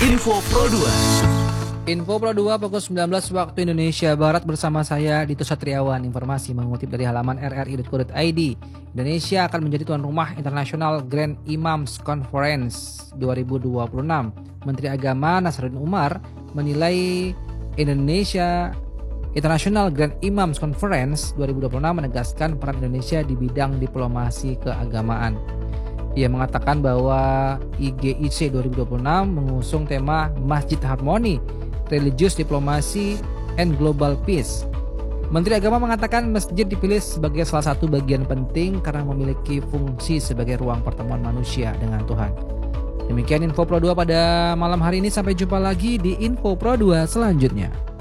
Info Pro 2. Info Pro 2 pukul 19 waktu Indonesia Barat bersama saya Dito Satriawan. Informasi mengutip dari halaman rri.co.id. Indonesia akan menjadi tuan rumah International Grand Imams Conference 2026. Menteri Agama Nasaruddin Umar menilai Indonesia International Grand Imams Conference 2026 menegaskan peran Indonesia di bidang diplomasi keagamaan. Ia mengatakan bahwa IGIC 2026 mengusung tema Masjid Harmoni, Religious Diplomacy and Global Peace. Menteri Agama mengatakan masjid dipilih sebagai salah satu bagian penting karena memiliki fungsi sebagai ruang pertemuan manusia dengan Tuhan. Demikian Info Pro 2 pada malam hari ini. Sampai jumpa lagi di Info Pro 2 selanjutnya.